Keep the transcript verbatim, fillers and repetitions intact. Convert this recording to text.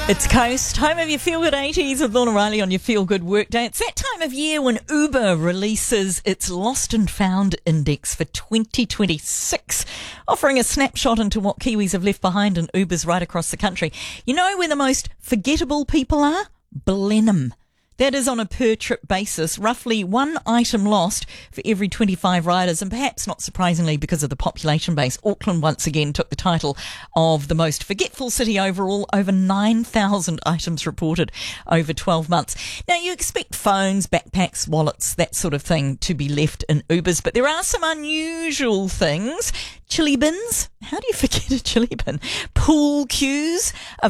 It's Coast, home of your Feel Good eighties with Lorna Riley on your Feel Good Workday. It's that time of year when Uber releases its Lost and Found Index for twenty twenty-six, offering a snapshot into what Kiwis have left behind in Ubers right across the country. You know where the most forgettable people are? Blenheim. That is on a per-trip basis, roughly one item lost for every twenty-five riders, and perhaps not surprisingly because of the population base, Auckland once again took the title of the most forgetful city overall, over nine thousand items reported over twelve months. Now, you expect phones, backpacks, wallets, that sort of thing to be left in Ubers, but there are some unusual things. Chili bins. How do you forget a chili bin? Pool cues.